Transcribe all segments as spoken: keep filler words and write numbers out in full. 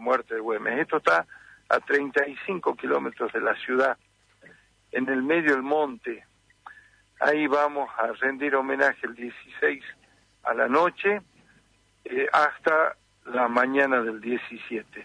muerte de Güemes. Esto está a treinta y cinco kilómetros de la ciudad, en el medio del monte. Ahí vamos a rendir homenaje el dieciséis a la noche, eh, hasta la mañana del diecisiete.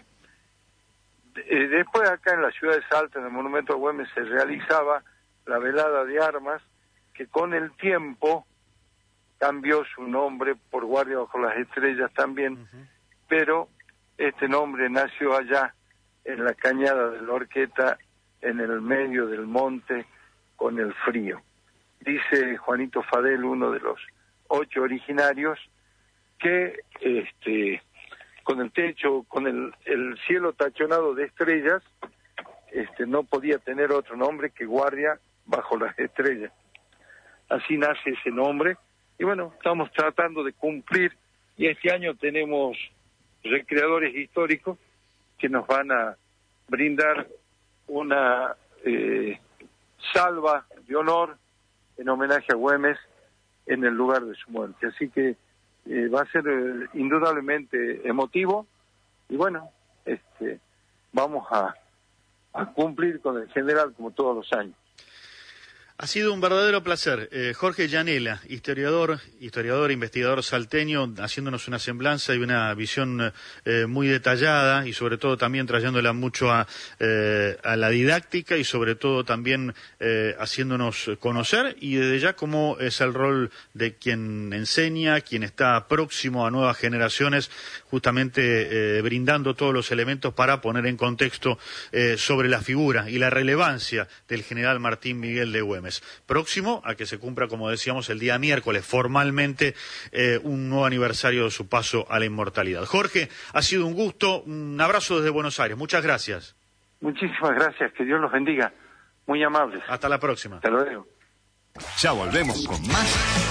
Eh, después acá en la ciudad de Salta, en el Monumento a Güemes, se realizaba la velada de armas, que con el tiempo cambió su nombre por Guardia Bajo las Estrellas también, uh-huh. Pero este nombre nació allá, en la cañada de la Horqueta, en el medio del monte, con el frío. Dice Juanito Fadel, uno de los ocho originarios, que este con el techo, con el, el cielo tachonado de estrellas, este no podía tener otro nombre que Guardia Bajo las Estrellas. Así nace ese nombre, y bueno, estamos tratando de cumplir, y este año tenemos recreadores históricos que nos van a brindar una eh, salva de honor en homenaje a Güemes en el lugar de su muerte. Así que eh, va a ser eh, indudablemente emotivo, y bueno, este vamos a, a cumplir con el general como todos los años. Ha sido un verdadero placer. Eh, Jorge Llanela, historiador, historiador, investigador salteño, haciéndonos una semblanza y una visión eh, muy detallada, y sobre todo también trayéndola mucho a, eh, a la didáctica, y sobre todo también eh, haciéndonos conocer, y desde ya cómo es el rol de quien enseña, quien está próximo a nuevas generaciones, justamente eh, brindando todos los elementos para poner en contexto eh, sobre la figura y la relevancia del general Martín Miguel de Güemes. Próximo a que se cumpla, como decíamos, el día miércoles, formalmente, eh, un nuevo aniversario de su paso a la inmortalidad. Jorge, ha sido un gusto, un abrazo desde Buenos Aires, muchas gracias. Muchísimas gracias, que Dios los bendiga, muy amables. Hasta la próxima. Hasta luego. Ya volvemos con más.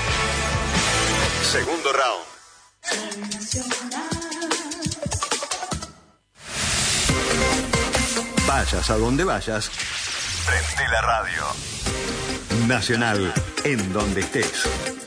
Segundo round. Vayas a donde vayas, prende la radio. Nacional, en donde estés.